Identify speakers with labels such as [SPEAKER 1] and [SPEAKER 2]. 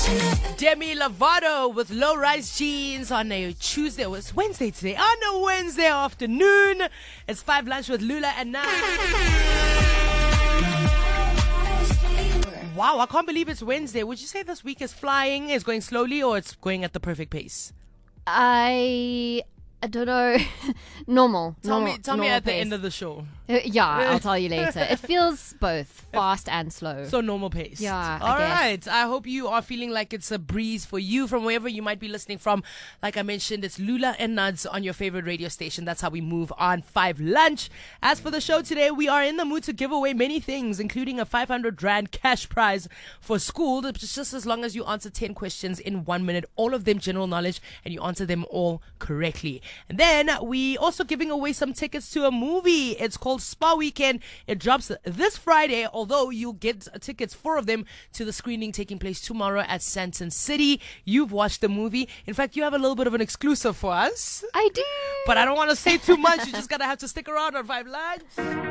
[SPEAKER 1] Demi Lovato with low-rise jeans on a Tuesday. It's Wednesday today. On a Wednesday afternoon. It's 5 Lunch with Lula and Nas. Wow, I can't believe it's Wednesday. Would you say this week is flying, is going slowly, or it's going at the perfect pace?
[SPEAKER 2] I don't know. Normal.
[SPEAKER 1] Tell me at the
[SPEAKER 2] pace.
[SPEAKER 1] end of the show.
[SPEAKER 2] Yeah, I'll tell you later. It feels both fast and slow.
[SPEAKER 1] So normal pace.
[SPEAKER 2] Yeah,
[SPEAKER 1] All
[SPEAKER 2] I guess.
[SPEAKER 1] right. I hope you are feeling like it's a breeze for you from wherever you might be listening from. Like I mentioned, it's Lula and Nuds on your favorite radio station. That's how we move on 5 Lunch. As for the show today, we are in the mood to give away many things, including a 500 Rand cash prize for school. Just as long as you answer 10 questions in 1 minute, all of them general knowledge, and you answer them all correctly. And then we also giving away some tickets to a movie. It's called Spa Weekend. It drops this Friday, although you'll get tickets, 4 of them, to the screening taking place tomorrow at Sandton City. You've watched the movie. In fact, you have a little bit of an exclusive for us.
[SPEAKER 2] I do.
[SPEAKER 1] But I don't want to say too much. You just gotta have to stick around on 5 Lunch.